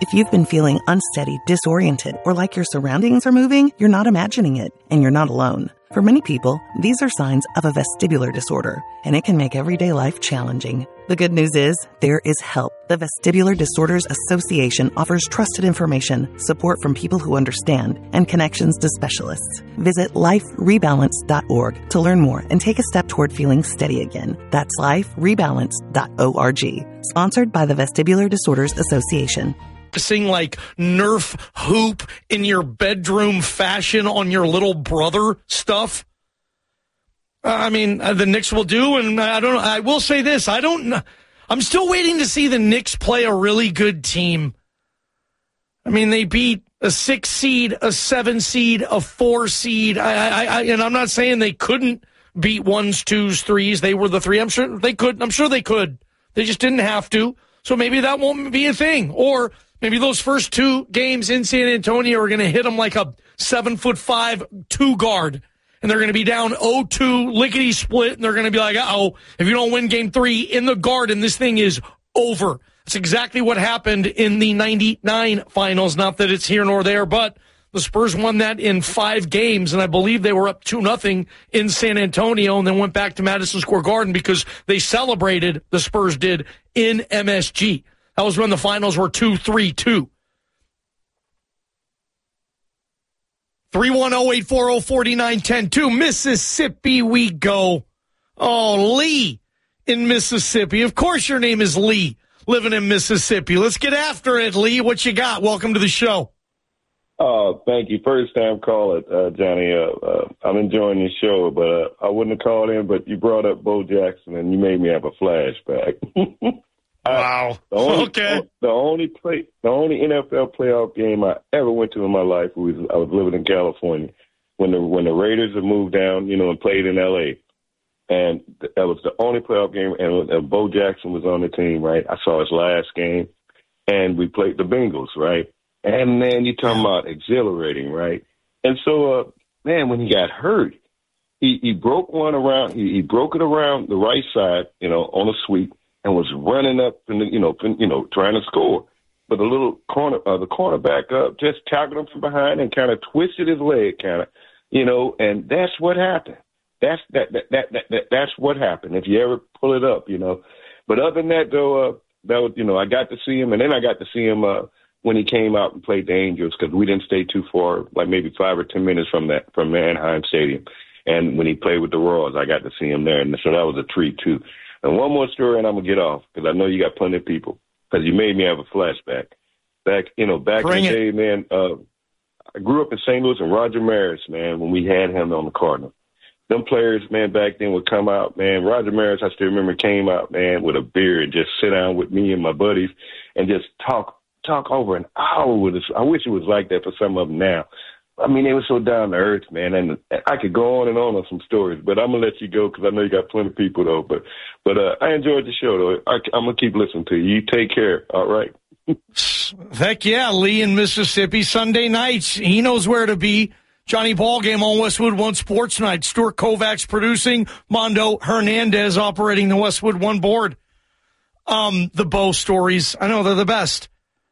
If you've been feeling unsteady, disoriented, or like your surroundings are moving, you're not imagining it, and you're not alone. For many people, these are signs of a vestibular disorder, and it can make everyday life challenging. The good news is, there is help. The Vestibular Disorders Association offers trusted information, support from people who understand, and connections to specialists. Visit liferebalance.org to learn more and take a step toward feeling steady again. That's liferebalance.org. Sponsored by the Vestibular Disorders Association. Sing like Nerf hoop in your bedroom fashion on your little brother stuff. I mean, the Knicks will do, and I will say this, I'm still waiting to see the Knicks play a really good team. I mean, they beat a 6 seed, a 7 seed, a 4 seed. And I'm not saying they couldn't beat 1s, 2s, 3s. They were the 3. I'm sure they could. They just didn't have to. So maybe that won't be a thing. Or maybe those first 2 games in San Antonio are going to hit them like a 7'5" 2 guard. And they're going to be down 0-2, lickety split. And they're going to be like, if you don't win game 3 in the Garden, this thing is over. That's exactly what happened in the 99 finals. Not that it's here nor there, but the Spurs won that in 5 games. And I believe they were up 2-0 in San Antonio and then went back to Madison Square Garden because they celebrated, the Spurs did, in MSG. That was when the finals were 2-3-2. 310-840-4910. Mississippi we go. Oh, Lee in Mississippi. Of course your name is Lee, living in Mississippi. Let's get after it, Lee. What you got? Welcome to the show. Oh, thank you. First time caller, Johnny. I'm enjoying your show, but I wouldn't have called in, but you brought up Bo Jackson, and you made me have a flashback. Wow. The only NFL playoff game I ever went to in my life was I was living in California when the Raiders had moved down, and played in L.A. And that was the only playoff game, and Bo Jackson was on the team, right? I saw his last game, and we played the Bengals, right? And, man, you're talking about exhilarating, right? And so, when he got hurt, he broke one around, he broke it around the right side, on a sweep, and was running up and trying to score. But the little the cornerback just tackled him from behind and kind of twisted his leg, and that's what happened. That's what happened. If you ever pull it up, But other than that, though, that was, I got to see him, and then I got to see him when he came out and played the Angels because we didn't stay too far, like maybe 5 or 10 minutes from Anaheim Stadium. And when he played with the Royals, I got to see him there, and so that was a treat too. And one more story, and I'm going to get off, because I know you got plenty of people, because you made me have a flashback. Back in the day, man, I grew up in St. Louis, and Roger Maris, man, when we had him on the Cardinals. Them players, man, back then would come out, man. Roger Maris, I still remember, came out, man, with a beer and just sit down with me and my buddies and just talk over an hour with us. I wish it was like that for some of them now. I mean, they were so down to earth, man, and I could go on some stories, but I'm gonna let you go because I know you got plenty of people though. But I enjoyed the show though. I'm gonna keep listening to you. You take care. All right. Heck yeah, Lee in Mississippi. Sunday nights, he knows where to be. Johnny Ballgame on Westwood One Sports Night. Stuart Kovacs producing. Mondo Hernandez operating the Westwood One board. The Bo stories, I know they're the best.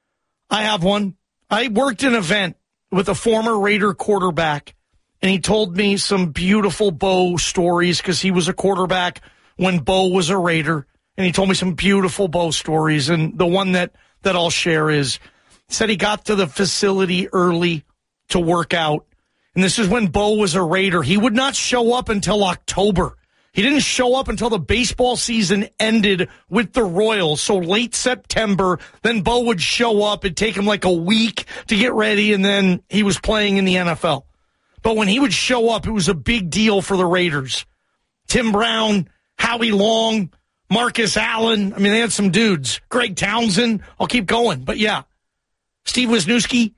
I have one. I worked an event with a former Raider quarterback, and he told me some beautiful Bo stories because he was a quarterback when Bo was a Raider, and he told me some beautiful Bo stories, and the one that I'll share is, he said he got to the facility early to work out, and this is when Bo was a Raider. He would not show up until October. He didn't show up until the baseball season ended with the Royals, so late September. Then Bo would show up. It'd take him like a week to get ready, and then he was playing in the NFL. But when he would show up, it was a big deal for the Raiders. Tim Brown, Howie Long, Marcus Allen. I mean, they had some dudes. Greg Townsend. I'll keep going. But, yeah, Steve Wisniewski.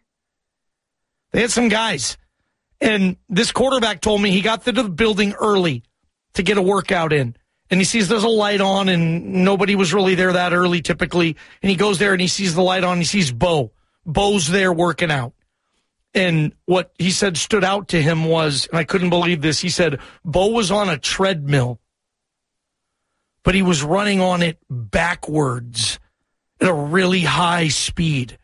They had some guys. And this quarterback told me he got to the building early to get a workout in. And he sees there's a light on, and nobody was really there that early typically. And he goes there, and he sees the light on, and he sees Bo. Bo's there working out. And what he said stood out to him was, and I couldn't believe this, he said Bo was on a treadmill, but he was running on it backwards at a really high speed.